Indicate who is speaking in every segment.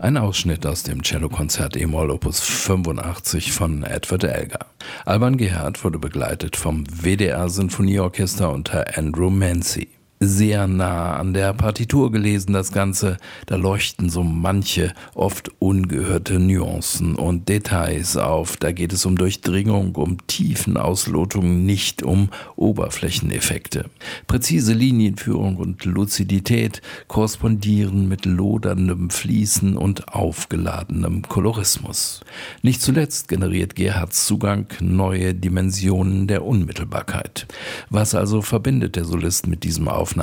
Speaker 1: Ein Ausschnitt aus dem Cellokonzert E-Moll Opus 85 von Edward Elgar. Alban Gerhard wurde begleitet vom WDR Sinfonieorchester unter Andrew Mancy. Sehr nah an der Partitur gelesen das Ganze, da leuchten so manche, oft ungehörte Nuancen und Details auf. Da geht es um Durchdringung, um Tiefenauslotungen, nicht um Oberflächeneffekte. Präzise Linienführung und Luzidität korrespondieren mit loderndem Fließen und aufgeladenem Kolorismus. Nicht zuletzt generiert Gerhards Zugang neue Dimensionen der Unmittelbarkeit. Was also verbindet der Solist mit diesem Aufnahmeprojekt?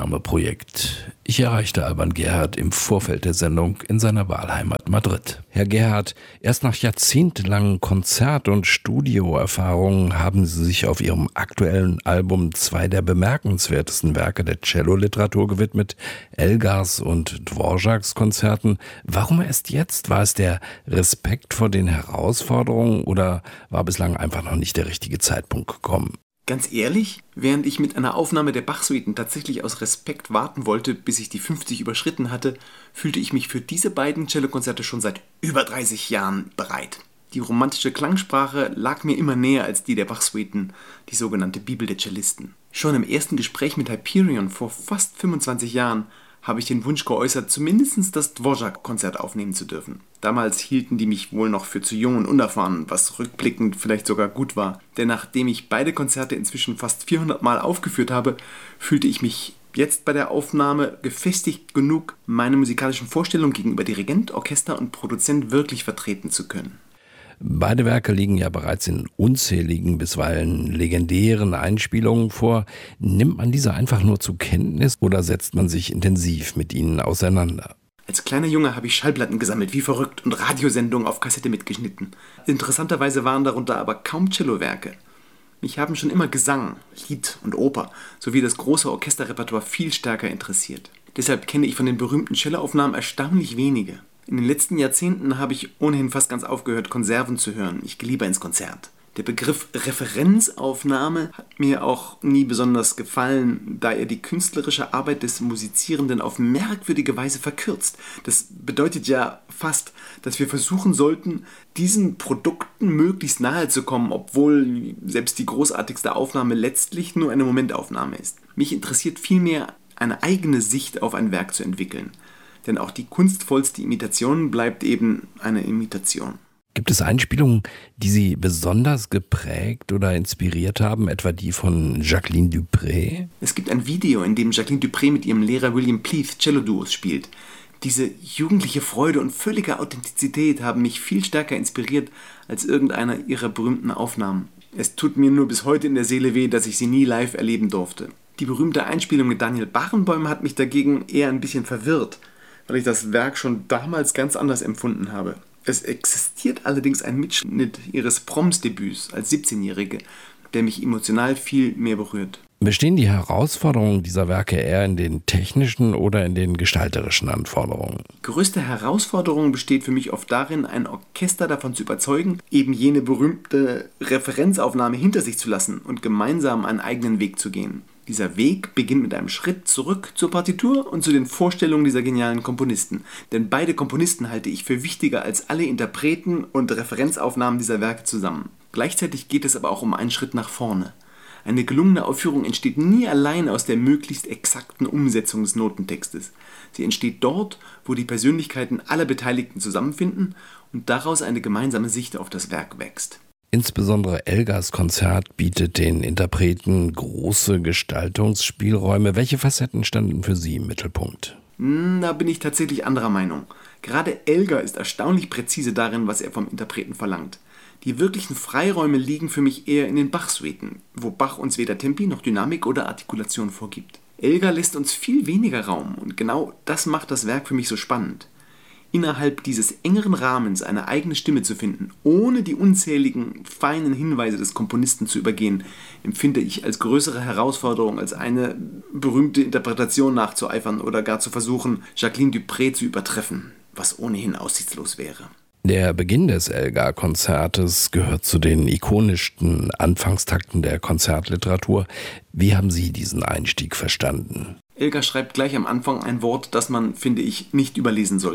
Speaker 1: Ich erreichte Alban Gerhard im Vorfeld der Sendung in seiner Wahlheimat Madrid. Herr Gerhard, erst nach jahrzehntelangen Konzert- und Studioerfahrungen haben Sie sich auf Ihrem aktuellen Album zwei der bemerkenswertesten Werke der Celloliteratur gewidmet, Elgars und Dvořáks Konzerten. Warum erst jetzt? War es der Respekt vor den Herausforderungen oder war bislang einfach noch nicht der richtige Zeitpunkt gekommen?
Speaker 2: Ganz ehrlich, während ich mit einer Aufnahme der Bach-Suiten tatsächlich aus Respekt warten wollte, bis ich die 50 überschritten hatte, fühlte ich mich für diese beiden Cellokonzerte schon seit über 30 Jahren bereit. Die romantische Klangsprache lag mir immer näher als die der Bach-Suiten, die sogenannte Bibel der Cellisten. Schon im ersten Gespräch mit Hyperion vor fast 25 Jahren habe ich den Wunsch geäußert, zumindest das Dvořák-Konzert aufnehmen zu dürfen. Damals hielten die mich wohl noch für zu jung und unerfahren, was rückblickend vielleicht sogar gut war. Denn nachdem ich beide Konzerte inzwischen fast 400 Mal aufgeführt habe, fühlte ich mich jetzt bei der Aufnahme gefestigt genug, meine musikalischen Vorstellungen gegenüber Dirigent, Orchester und Produzent wirklich vertreten zu können.
Speaker 1: Beide Werke liegen ja bereits in unzähligen, bisweilen legendären Einspielungen vor. Nimmt man diese einfach nur zur Kenntnis oder setzt man sich intensiv mit ihnen auseinander?
Speaker 2: Als kleiner Junge habe ich Schallplatten gesammelt, wie verrückt, und Radiosendungen auf Kassette mitgeschnitten. Interessanterweise waren darunter aber kaum Cellowerke. Mich haben schon immer Gesang, Lied und Oper sowie das große Orchesterrepertoire viel stärker interessiert. Deshalb kenne ich von den berühmten Celloaufnahmen erstaunlich wenige. In den letzten Jahrzehnten habe ich ohnehin fast ganz aufgehört, Konserven zu hören. Ich gehe lieber ins Konzert. Der Begriff Referenzaufnahme hat mir auch nie besonders gefallen, da er die künstlerische Arbeit des Musizierenden auf merkwürdige Weise verkürzt. Das bedeutet ja fast, dass wir versuchen sollten, diesen Produkten möglichst nahe zu kommen, obwohl selbst die großartigste Aufnahme letztlich nur eine Momentaufnahme ist. Mich interessiert vielmehr, eine eigene Sicht auf ein Werk zu entwickeln. Denn auch die kunstvollste Imitation bleibt eben eine Imitation.
Speaker 1: Gibt es Einspielungen, die Sie besonders geprägt oder inspiriert haben, etwa die von Jacqueline du Pré?
Speaker 2: Es gibt ein Video, in dem Jacqueline du Pré mit ihrem Lehrer William Pleath Cello-Duos spielt. Diese jugendliche Freude und völlige Authentizität haben mich viel stärker inspiriert als irgendeiner ihrer berühmten Aufnahmen. Es tut mir nur bis heute in der Seele weh, dass ich sie nie live erleben durfte. Die berühmte Einspielung mit Daniel Barenboim hat mich dagegen eher ein bisschen verwirrt, weil ich das Werk schon damals ganz anders empfunden habe. Es existiert allerdings ein Mitschnitt ihres Proms-Debüts als 17-Jährige, der mich emotional viel mehr berührt.
Speaker 1: Bestehen die Herausforderungen dieser Werke eher in den technischen oder in den gestalterischen Anforderungen?
Speaker 2: Größte Herausforderung besteht für mich oft darin, ein Orchester davon zu überzeugen, eben jene berühmte Referenzaufnahme hinter sich zu lassen und gemeinsam einen eigenen Weg zu gehen. Dieser Weg beginnt mit einem Schritt zurück zur Partitur und zu den Vorstellungen dieser genialen Komponisten. Denn beide Komponisten halte ich für wichtiger als alle Interpreten und Referenzaufnahmen dieser Werke zusammen. Gleichzeitig geht es aber auch um einen Schritt nach vorne. Eine gelungene Aufführung entsteht nie allein aus der möglichst exakten Umsetzung des Notentextes. Sie entsteht dort, wo die Persönlichkeiten aller Beteiligten zusammenfinden und daraus eine gemeinsame Sicht auf das Werk wächst.
Speaker 1: Insbesondere Elgars Konzert bietet den Interpreten große Gestaltungsspielräume. Welche Facetten standen für Sie im Mittelpunkt?
Speaker 2: Da bin ich tatsächlich anderer Meinung. Gerade Elgar ist erstaunlich präzise darin, was er vom Interpreten verlangt. Die wirklichen Freiräume liegen für mich eher in den Bach-Suiten, wo Bach uns weder Tempi noch Dynamik oder Artikulation vorgibt. Elgar lässt uns viel weniger Raum und genau das macht das Werk für mich so spannend. Innerhalb dieses engeren Rahmens eine eigene Stimme zu finden, ohne die unzähligen, feinen Hinweise des Komponisten zu übergehen, empfinde ich als größere Herausforderung, als eine berühmte Interpretation nachzueifern oder gar zu versuchen, Jacqueline du Pré zu übertreffen, was ohnehin aussichtslos wäre.
Speaker 1: Der Beginn des Elgar-Konzertes gehört zu den ikonischsten Anfangstakten der Konzertliteratur. Wie haben Sie diesen Einstieg verstanden?
Speaker 2: Elgar schreibt gleich am Anfang ein Wort, das man, finde ich, nicht überlesen sollte.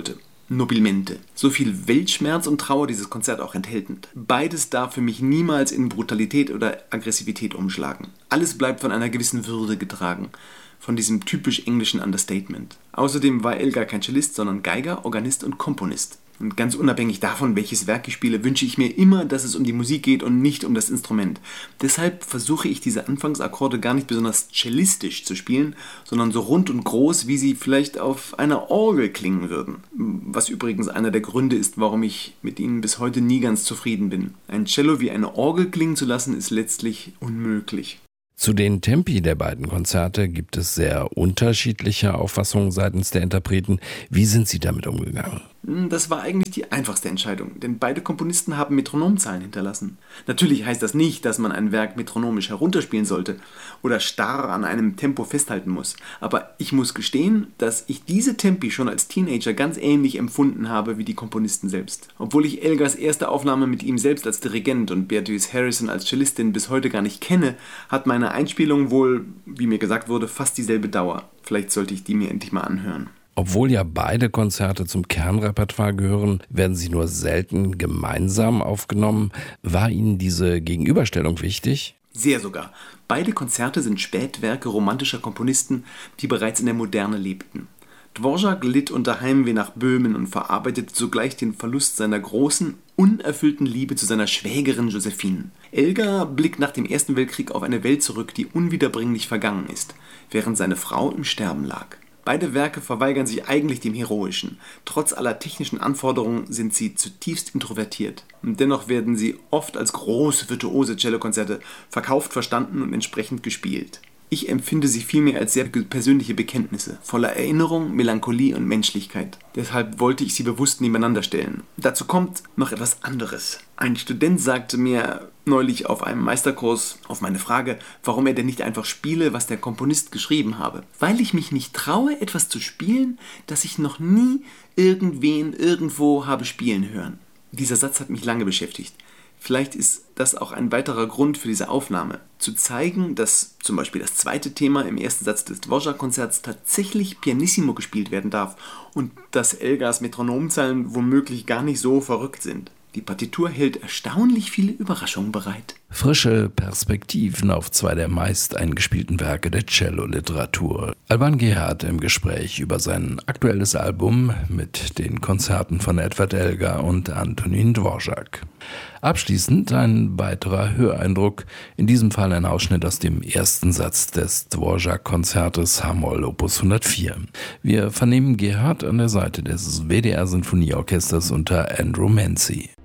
Speaker 2: nobilmente. So viel Weltschmerz und Trauer dieses Konzert auch enthält. Beides darf für mich niemals in Brutalität oder Aggressivität umschlagen. Alles bleibt von einer gewissen Würde getragen. Von diesem typisch englischen Understatement. Außerdem war Elgar kein Cellist, sondern Geiger, Organist und Komponist. Und ganz unabhängig davon, welches Werk ich spiele, wünsche ich mir immer, dass es um die Musik geht und nicht um das Instrument. Deshalb versuche ich diese Anfangsakkorde gar nicht besonders cellistisch zu spielen, sondern so rund und groß, wie sie vielleicht auf einer Orgel klingen würden. Was übrigens einer der Gründe ist, warum ich mit ihnen bis heute nie ganz zufrieden bin. Ein Cello wie eine Orgel klingen zu lassen, ist letztlich unmöglich.
Speaker 1: Zu den Tempi der beiden Konzerte gibt es sehr unterschiedliche Auffassungen seitens der Interpreten. Wie sind Sie damit umgegangen?
Speaker 2: Das war eigentlich die einfachste Entscheidung, denn beide Komponisten haben Metronomzahlen hinterlassen. Natürlich heißt das nicht, dass man ein Werk metronomisch herunterspielen sollte oder starr an einem Tempo festhalten muss. Aber ich muss gestehen, dass ich diese Tempi schon als Teenager ganz ähnlich empfunden habe wie die Komponisten selbst. Obwohl ich Elgars erste Aufnahme mit ihm selbst als Dirigent und Beatrice Harrison als Cellistin bis heute gar nicht kenne, hat meine Einspielung wohl, wie mir gesagt wurde, fast dieselbe Dauer. Vielleicht sollte ich die mir endlich mal anhören.
Speaker 1: Obwohl ja beide Konzerte zum Kernrepertoire gehören, werden sie nur selten gemeinsam aufgenommen. War Ihnen diese Gegenüberstellung wichtig?
Speaker 2: Sehr sogar. Beide Konzerte sind Spätwerke romantischer Komponisten, die bereits in der Moderne lebten. Dvorak litt unter Heimweh nach Böhmen und verarbeitete zugleich den Verlust seiner großen, unerfüllten Liebe zu seiner Schwägerin Josephine. Elgar blickt nach dem Ersten Weltkrieg auf eine Welt zurück, die unwiederbringlich vergangen ist, während seine Frau im Sterben lag. Beide Werke verweigern sich eigentlich dem Heroischen. Trotz aller technischen Anforderungen sind sie zutiefst introvertiert. Und dennoch werden sie oft als große, virtuose Cellokonzerte verkauft, verstanden und entsprechend gespielt. Ich empfinde sie vielmehr als sehr persönliche Bekenntnisse, voller Erinnerung, Melancholie und Menschlichkeit. Deshalb wollte ich sie bewusst nebeneinander stellen. Dazu kommt noch etwas anderes. Ein Student sagte mir neulich auf einem Meisterkurs auf meine Frage, warum er denn nicht einfach spiele, was der Komponist geschrieben habe. Weil ich mich nicht traue, etwas zu spielen, das ich noch nie irgendwen irgendwo habe spielen hören. Dieser Satz hat mich lange beschäftigt. Vielleicht ist das auch ein weiterer Grund für diese Aufnahme. Zu zeigen, dass zum Beispiel das zweite Thema im ersten Satz des Dvorak-Konzerts tatsächlich pianissimo gespielt werden darf und dass Elgars Metronomzahlen womöglich gar nicht so verrückt sind. Die Partitur hält erstaunlich viele Überraschungen bereit.
Speaker 1: Frische Perspektiven auf zwei der meist eingespielten Werke der Cello-Literatur. Alban Gerhard im Gespräch über sein aktuelles Album mit den Konzerten von Edward Elgar und Antonín Dvořák. Abschließend ein weiterer Höreindruck, in diesem Fall ein Ausschnitt aus dem ersten Satz des Dvořák-Konzertes H-Moll Opus 104. Wir vernehmen Gerhard an der Seite des WDR Sinfonieorchesters unter Andrew Mancy.